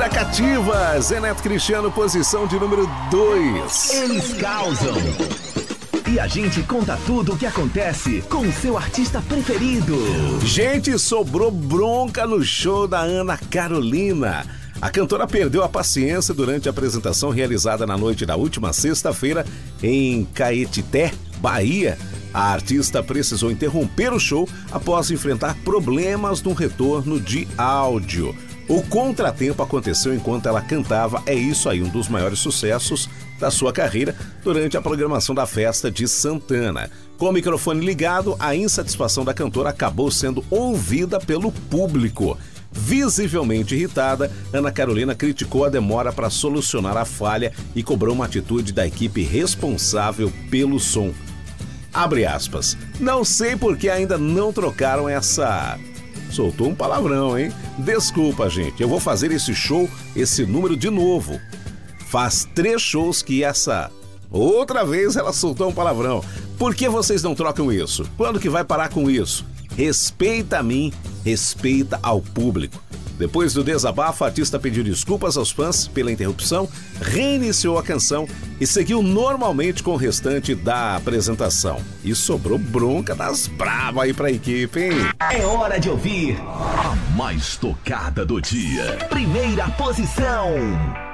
Cativa, Zé Neto Cristiano, posição de número 2. Eles causam. E a gente conta tudo o que acontece com o seu artista preferido. Gente, sobrou bronca no show da Ana Carolina. A cantora perdeu a paciência durante a apresentação realizada na noite da última sexta-feira em Caetité, Bahia. A artista precisou interromper o show após enfrentar problemas no retorno de áudio. O contratempo aconteceu enquanto ela cantava É Isso Aí, um dos maiores sucessos da sua carreira durante a programação da festa de Santana. Com o microfone ligado, a insatisfação da cantora acabou sendo ouvida pelo público. Visivelmente irritada, Ana Carolina criticou a demora para solucionar a falha e cobrou uma atitude da equipe responsável pelo som. Abre aspas. Não sei por que ainda não trocaram essa... Soltou um palavrão, hein? Desculpa, gente. Eu vou fazer esse show, esse número de novo. Faz 3 shows que essa... Outra vez ela soltou um palavrão. Por que vocês não trocam isso? Quando que vai parar com isso? Respeita a mim, respeita ao público. Depois do desabafo, a artista pediu desculpas aos fãs pela interrupção, reiniciou a canção e seguiu normalmente com o restante da apresentação. E sobrou bronca das bravas aí pra equipe, hein? É hora de ouvir a mais tocada do dia. Primeira posição.